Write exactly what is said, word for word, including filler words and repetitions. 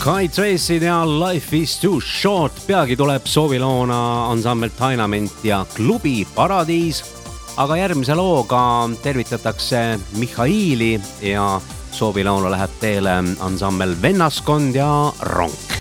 Kai Trace'id ja Life is too short. Peagi tuleb sooviloona ansambelt Dynament ja klubi Paradiis. Aga järgmise looga tervitatakse Mihhaili ja sooviloona läheb teele ansambel Vennaskond ja Ronk.